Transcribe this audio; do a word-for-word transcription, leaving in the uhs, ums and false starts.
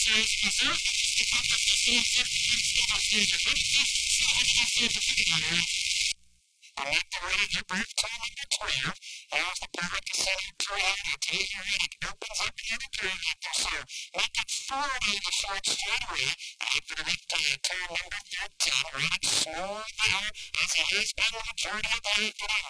says is there the and let the ready your brief time in your career, allows the public to send your career to take your reading. It opens up the other career vector, so make it forward in the short straight away, and you put it up to turn number thirteen, read it slower there, as it has been the majority of the way today.